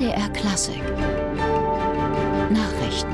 MDR Klassik Nachrichten.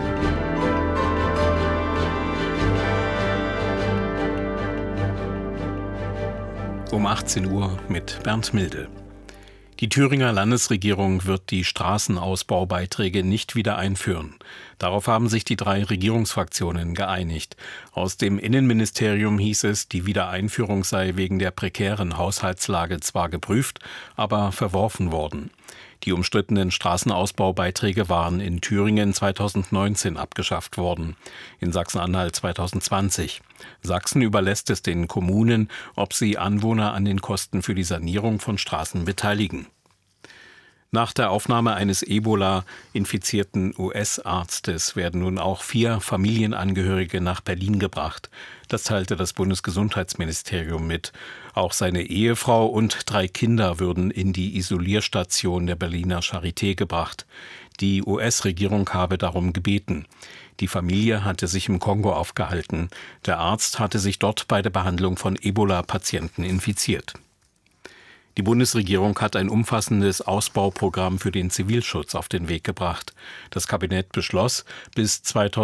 Um 18 Uhr mit Bernd Milde. Die Thüringer Landesregierung wird die Straßenausbaubeiträge nicht wieder einführen. Darauf haben sich die 3 Regierungsfraktionen geeinigt. Aus dem Innenministerium hieß es, die Wiedereinführung sei wegen der prekären Haushaltslage zwar geprüft, aber verworfen worden. Die umstrittenen Straßenausbaubeiträge waren in Thüringen 2019 abgeschafft worden, in Sachsen-Anhalt 2020. Sachsen überlässt es den Kommunen, ob sie Anwohner an den Kosten für die Sanierung von Straßen beteiligen. Nach der Aufnahme eines Ebola-infizierten US-Arztes werden nun auch 4 Familienangehörige nach Berlin gebracht. Das teilte das Bundesgesundheitsministerium mit. Auch seine Ehefrau und 3 Kinder würden in die Isolierstation der Berliner Charité gebracht. Die US-Regierung habe darum gebeten. Die Familie hatte sich im Kongo aufgehalten. Der Arzt hatte sich dort bei der Behandlung von Ebola-Patienten infiziert. Die Bundesregierung hat ein umfassendes Ausbauprogramm für den Zivilschutz auf den Weg gebracht. Das Kabinett beschloss, bis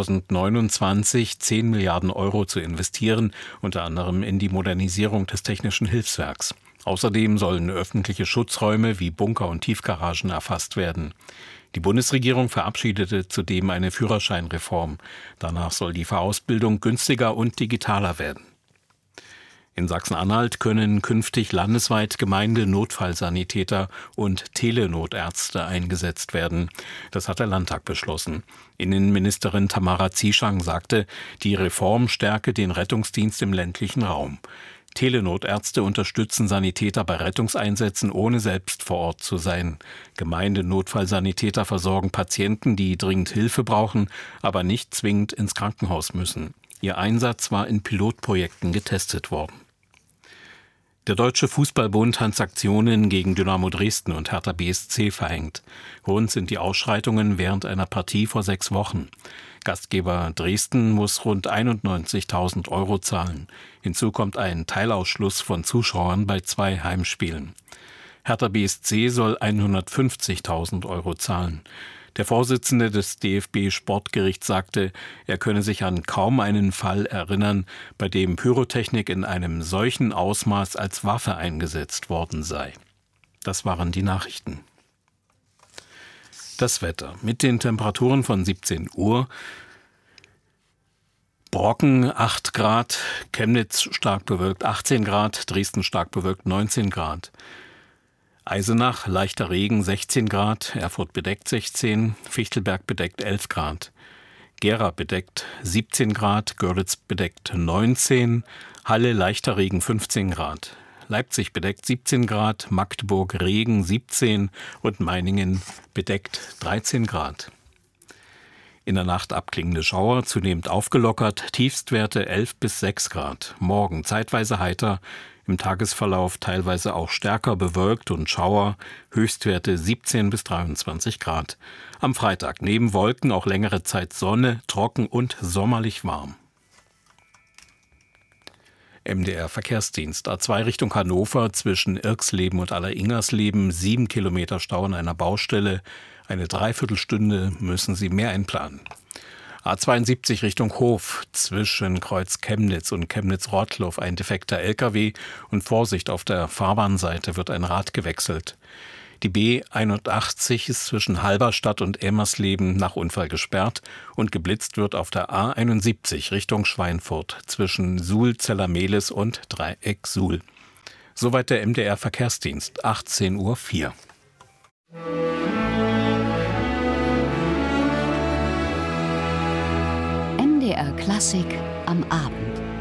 2029 10 Milliarden Euro zu investieren, unter anderem in die Modernisierung des Technischen Hilfswerks. Außerdem sollen öffentliche Schutzräume wie Bunker und Tiefgaragen erfasst werden. Die Bundesregierung verabschiedete zudem eine Führerscheinreform. Danach soll die Fahrausbildung günstiger und digitaler werden. In Sachsen-Anhalt können künftig landesweit Gemeindenotfallsanitäter und Telenotärzte eingesetzt werden. Das hat der Landtag beschlossen. Innenministerin Tamara Zieschang sagte, die Reform stärke den Rettungsdienst im ländlichen Raum. Telenotärzte unterstützen Sanitäter bei Rettungseinsätzen, ohne selbst vor Ort zu sein. Gemeindenotfallsanitäter versorgen Patienten, die dringend Hilfe brauchen, aber nicht zwingend ins Krankenhaus müssen. Ihr Einsatz war in Pilotprojekten getestet worden. Der Deutsche Fußballbund hat Sanktionen gegen Dynamo Dresden und Hertha BSC verhängt. Grund sind die Ausschreitungen während einer Partie vor 6 Wochen. Gastgeber Dresden muss rund 91.000 Euro zahlen. Hinzu kommt ein Teilausschluss von Zuschauern bei 2 Heimspielen. Hertha BSC soll 150.000 Euro zahlen. Der Vorsitzende des DFB-Sportgerichts sagte, er könne sich an kaum einen Fall erinnern, bei dem Pyrotechnik in einem solchen Ausmaß als Waffe eingesetzt worden sei. Das waren die Nachrichten. Das Wetter mit den Temperaturen von 17 Uhr. Brocken 8 Grad, Chemnitz stark bewölkt 18 Grad, Dresden stark bewölkt 19 Grad. Eisenach, leichter Regen 16 Grad, Erfurt bedeckt 16, Fichtelberg bedeckt 11 Grad. Gera bedeckt 17 Grad, Görlitz bedeckt 19, Halle leichter Regen 15 Grad. Leipzig bedeckt 17 Grad, Magdeburg Regen 17 und Meiningen bedeckt 13 Grad. In der Nacht abklingende Schauer, zunehmend aufgelockert, Tiefstwerte 11 bis 6 Grad. Morgen zeitweise heiter, im Tagesverlauf teilweise auch stärker bewölkt und Schauer, Höchstwerte 17 bis 23 Grad. Am Freitag neben Wolken auch längere Zeit Sonne, trocken und sommerlich warm. MDR Verkehrsdienst A2 Richtung Hannover zwischen Irxleben und Alleringersleben 7 Kilometer Stau an einer Baustelle. Eine Dreiviertelstunde müssen Sie mehr einplanen. A72 Richtung Hof zwischen Kreuz Chemnitz und Chemnitz-Rottloff ein defekter LKW und Vorsicht, auf der Fahrbahnseite wird ein Rad gewechselt. Die B81 ist zwischen Halberstadt und Elmersleben nach Unfall gesperrt und geblitzt wird auf der A71 Richtung Schweinfurt zwischen Suhl-Zellermehlis und Dreieck Suhl. Soweit der MDR Verkehrsdienst, 18:04 Uhr. MDR Klassik am Abend.